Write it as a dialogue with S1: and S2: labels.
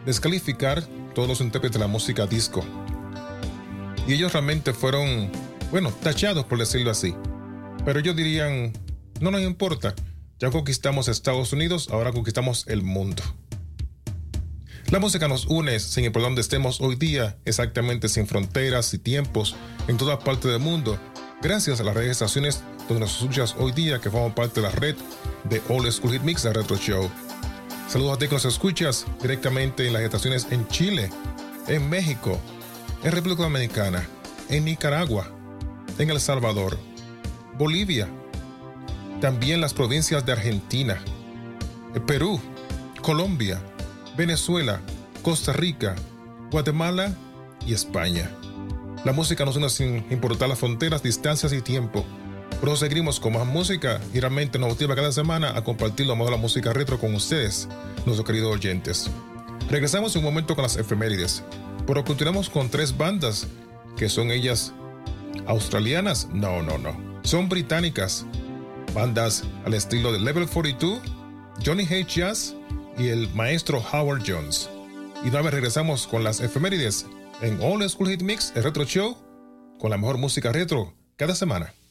S1: descalificar todos los intérpretes de la música disco. Y ellos realmente fueron, tachados por decirlo así. Pero ellos dirían, no nos importa, ya conquistamos Estados Unidos, ahora conquistamos el mundo. La música nos une sin importar dónde estemos hoy día, exactamente sin fronteras y tiempos, en todas partes del mundo, gracias a las redes estaciones donde nos escuchas hoy día, que forman parte de la red de Old School Hit Mix de Retro Show. Saludos a ti que nos escuchas directamente en las estaciones en Chile, en México, en República Dominicana, en Nicaragua, en El Salvador, Bolivia, también las provincias de Argentina, Perú, Colombia, Venezuela, Costa Rica, Guatemala y España. La música nos une sin importar las fronteras, distancias y tiempo. Por eso seguimos con más música y realmente nos motiva cada semana a compartir lo mejor de la música retro con ustedes, nuestros queridos oyentes. Regresamos en un momento con las efemérides, pero continuamos con 3 bandas que son ellas australianas. No. Son británicas. Bandas al estilo de Level 42, Johnny H. Jazz y el maestro Howard Jones. Y una vez regresamos con las efemérides en Old School Hit Mix, el Retro Show, con la mejor música retro cada semana.